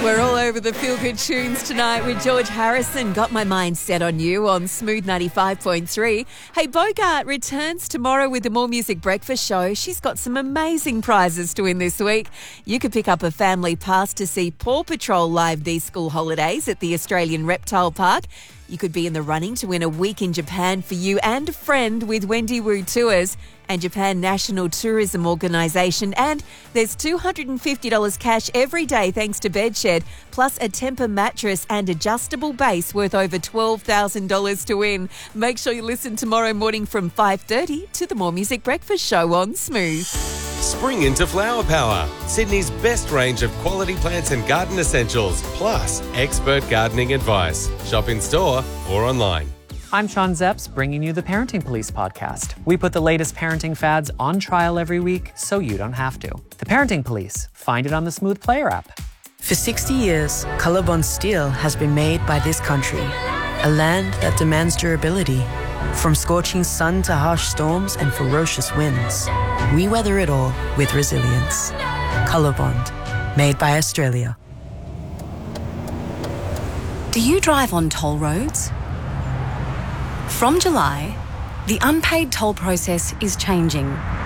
We're all over the feel-good tunes tonight with George Harrison. Got my mind set on you on Smooth 95.3. Hey, Bogart returns tomorrow with the More Music Breakfast Show. She's got some amazing prizes to win this week. You could pick up a family pass to see Paw Patrol live these school holidays at the Australian Reptile Park. You could be in the running to win a week in Japan for you and a friend with Wendy Wu Tours and Japan National Tourism Organisation. And there's $250 cash every day thanks to Bedshed, plus a Tempur mattress and adjustable base worth over $12,000 to win. Make sure you listen tomorrow morning from 5:30 to the More Music Breakfast Show on Smooth. Spring into Flower Power, Sydney's best range of quality plants and garden essentials, plus expert gardening advice. Shop in store or online. I'm Sean Zepps, bringing you the Parenting Police podcast. We put the latest parenting fads on trial every week so you don't have to. The Parenting Police. Find it on the Smooth Player app. For 60 years, Colorbond steel has been made by this country, a land that demands durability. From scorching sun to harsh storms and ferocious winds, we weather it all with resilience. Colorbond, made by Australia. Do you drive on toll roads? From July, the unpaid toll process is changing.